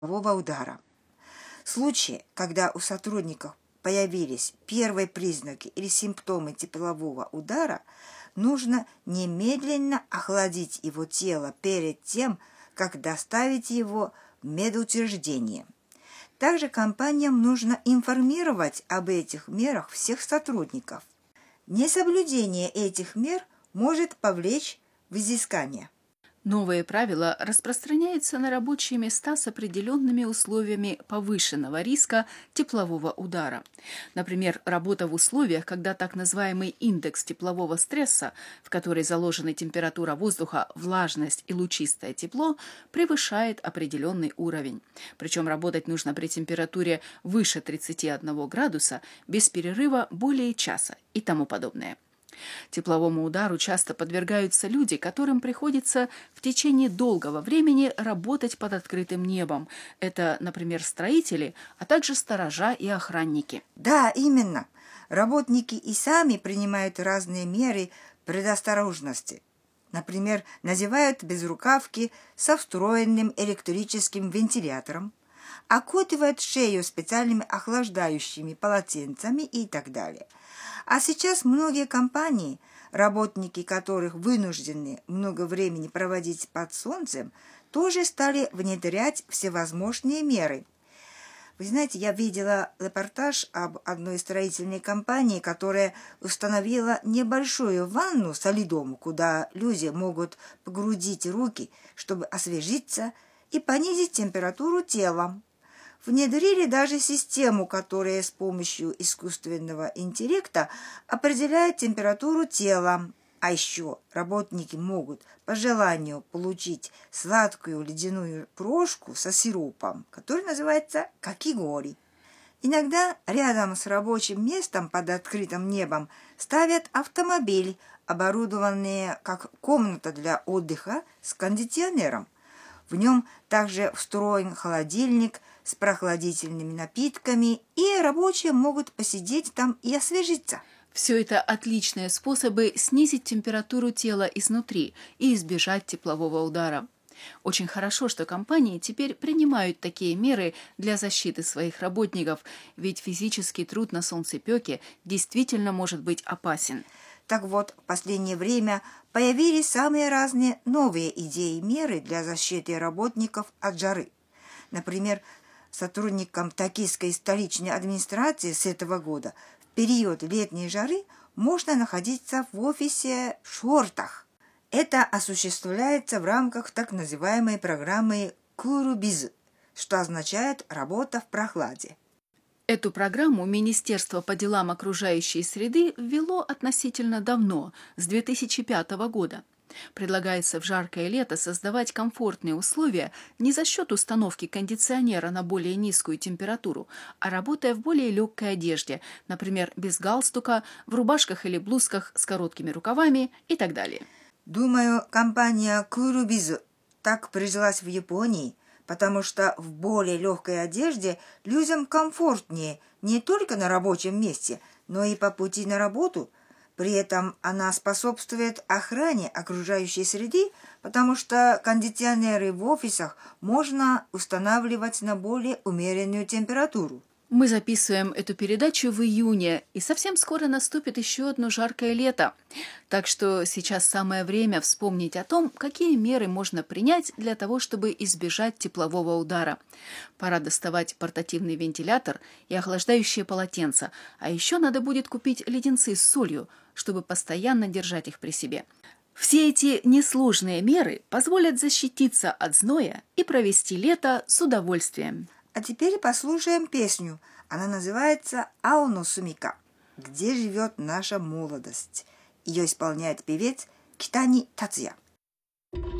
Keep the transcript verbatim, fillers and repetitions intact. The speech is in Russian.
теплового удара. В случае, когда у сотрудников появились первые признаки или симптомы теплового удара, нужно немедленно охладить его тело перед тем, как доставить его в медучреждение. Также компаниям нужно информировать об этих мерах всех сотрудников. Несоблюдение этих мер может повлечь взыскание. Новые правила распространяются на рабочие места с определенными условиями повышенного риска теплового удара. Например, работа в условиях, когда так называемый индекс теплового стресса, в который заложены температура воздуха, влажность и лучистое тепло, превышает определенный уровень. Причем работать нужно при температуре выше тридцати одного градуса, без перерыва более часа и тому подобное. Тепловому удару часто подвергаются люди, которым приходится в течение долгого времени работать под открытым небом. Это, например, строители, а также сторожа и охранники. Да, именно. Работники и сами принимают разные меры предосторожности. Например, надевают безрукавки со встроенным электрическим вентилятором, окутывают шею специальными охлаждающими полотенцами и так далее. А сейчас многие компании, работники которых вынуждены много времени проводить под солнцем, тоже стали внедрять всевозможные меры. Вы знаете, я видела репортаж об одной строительной компании, которая установила небольшую ванну со льдом, куда люди могут погрузить руки, чтобы освежиться и понизить температуру тела. Внедрили даже систему, которая с помощью искусственного интеллекта определяет температуру тела. А еще работники могут по желанию получить сладкую ледяную крошку со сиропом, который называется какигори. Иногда рядом с рабочим местом под открытым небом ставят автомобиль, оборудованный как комната для отдыха с кондиционером. В нем также встроен холодильник с прохладительными напитками, и рабочие могут посидеть там и освежиться. Все это отличные способы снизить температуру тела изнутри и избежать теплового удара. Очень хорошо, что компании теперь принимают такие меры для защиты своих работников, ведь физический труд на солнцепёке действительно может быть опасен. Так вот, в последнее время появились самые разные новые идеи и меры для защиты работников от жары. Например, сотрудникам токийской столичной администрации с этого года в период летней жары можно находиться в офисе в шортах. Это осуществляется в рамках так называемой программы «Курубиз», что означает «работа в прохладе». Эту программу Министерство по делам окружающей среды ввело относительно давно, с две тысячи пятого года. Предлагается в жаркое лето создавать комфортные условия не за счет установки кондиционера на более низкую температуру, а работая в более легкой одежде, например, без галстука, в рубашках или блузках с короткими рукавами и так далее. Думаю, компания Курубиз так прижилась в Японии, потому что в более легкой одежде людям комфортнее не только на рабочем месте, но и по пути на работу. При этом она способствует охране окружающей среды, потому что кондиционеры в офисах можно устанавливать на более умеренную температуру. Мы записываем эту передачу в июне, и совсем скоро наступит еще одно жаркое лето. Так что сейчас самое время вспомнить о том, какие меры можно принять для того, чтобы избежать теплового удара. Пора доставать портативный вентилятор и охлаждающее полотенце, а еще надо будет купить леденцы с солью, чтобы постоянно держать их при себе. Все эти несложные меры позволят защититься от зноя и провести лето с удовольствием. А теперь послушаем песню. Она называется «Аоно Сумика», «Где живет наша молодость». Ее исполняет певец Китани Тацуя.